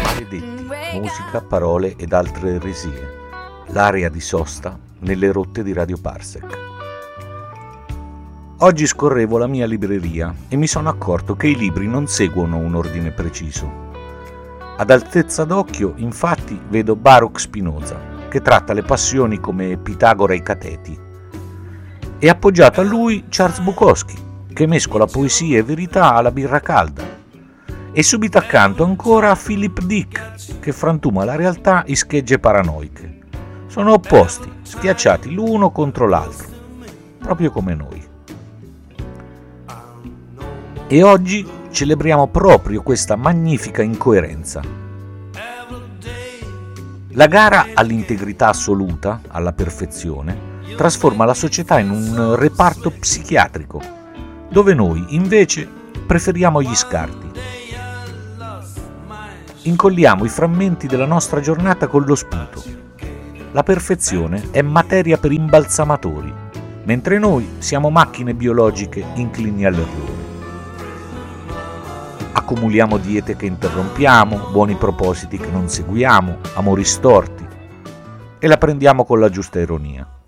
Maledetti, musica, parole ed altre eresie. L'area di sosta nelle rotte di Radio Parsec. Oggi scorrevo la mia libreria e mi sono accorto che i libri non seguono un ordine preciso. Ad altezza d'occhio, infatti, vedo Baruch Spinoza, che tratta le passioni come Pitagora e i cateti, e appoggiato a lui Charles Bukowski, che mescola poesia e verità alla birra calda, e subito accanto ancora Philip Dick, che frantuma la realtà in schegge paranoiche. Sono opposti, schiacciati l'uno contro l'altro, proprio come noi. E oggi celebriamo proprio questa magnifica incoerenza. La gara all'integrità assoluta, alla perfezione, trasforma la società in un reparto psichiatrico, dove noi invece preferiamo gli scarti. Incolliamo i frammenti della nostra giornata con lo sputo. La perfezione è materia per imbalsamatori, mentre noi siamo macchine biologiche inclini all'errore. Accumuliamo diete che interrompiamo, buoni propositi che non seguiamo, amori storti, e la prendiamo con la giusta ironia.